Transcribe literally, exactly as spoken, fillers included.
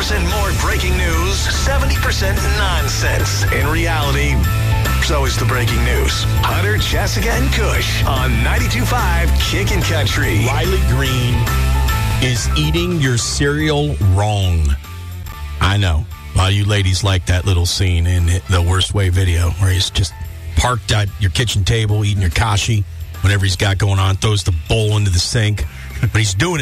percent more breaking news, seventy percent nonsense. In reality, so is the breaking news. Hunter, Jessica, and Kush on ninety-two point five Kickin' Country. Riley Green is eating your cereal wrong. I know. A lot of you ladies like that little scene in the Worst Way video where he's just parked at your kitchen table eating your kashi, whatever he's got going on, throws the bowl into the sink. But he's doing it